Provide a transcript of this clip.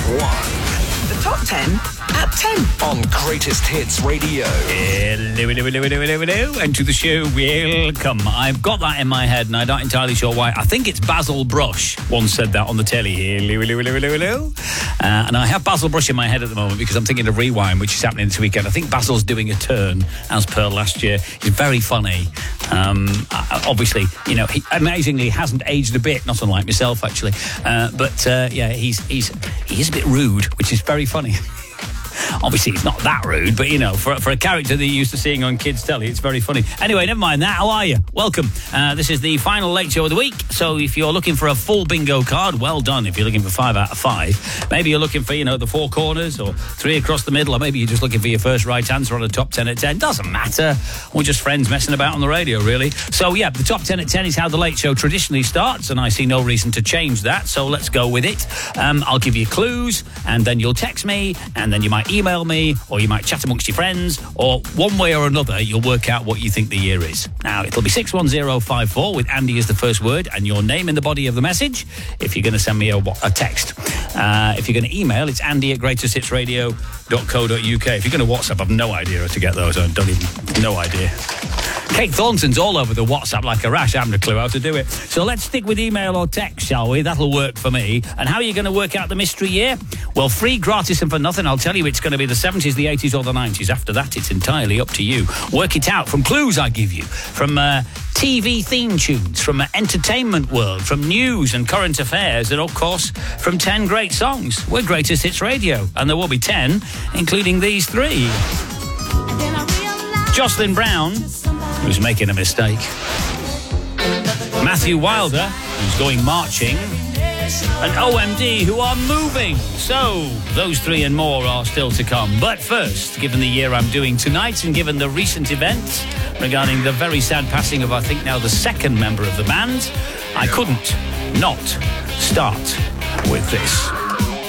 1. The Top 10 at 10. On Greatest Hits Radio. Hello. And to the show, welcome. I've got that in my head and I'm not entirely sure why. I think it's Basil Brush once said that on the telly. Hello. And I have Basil Brush in my head at the moment because I'm thinking of Rewind, which is happening this weekend. I think Basil's doing a turn as per last year. He's very funny. Obviously, you know, he amazingly hasn't aged a bit, not unlike myself, actually. He's a bit rude, which is very funny. Obviously, it's not that rude, but, you know, for a character that you're used to seeing on kids' telly, it's very funny. Anyway, never mind that. How are you? Welcome. This is the final late show of the week. So if you're looking for a full bingo card, well done. If you're looking for 5 out of 5, maybe you're looking for, you know, the 4 corners or 3 across the middle, or maybe you're just looking for your first right answer on a top 10 at 10. Doesn't matter. We're just friends messing about on the radio, really. So, yeah, the top 10 at 10 is how the late show traditionally starts, and I see no reason to change that. So let's go with it. I'll give you clues, and then you'll text me, and then you might email me, or you might chat amongst your friends, or one way or another you'll work out what you think the year is. Now, it'll be 61054 with Andy as the first word and your name in the body of the message if you're going to send me a text. If you're going to email, it's andy@greatesthitsradio.co.uk. If you're going to WhatsApp, I've no idea how to get those. No idea. Kate Thornton's all over the WhatsApp like a rash. I haven't a clue how to do it. So let's stick with email or text, shall we? That'll work for me. And how are you going to work out the mystery year? Well, free, gratis and for nothing. I'll tell you it's going to be the 70s, the 80s or the 90s. After that, it's entirely up to you. Work it out from clues I give you, from TV theme tunes, from entertainment world, from news and current affairs, and, of course, from 10 great songs. We're Greatest Hits Radio, and there will be 10, including these 3. Jocelyn Brown, who's making a mistake. Matthew Wilder, who's going marching. And OMD, who are moving. So, those 3 and more are still to come. But first, given the year I'm doing tonight and given the recent events regarding the very sad passing of, I think now, the second member of the band, I couldn't not start with this.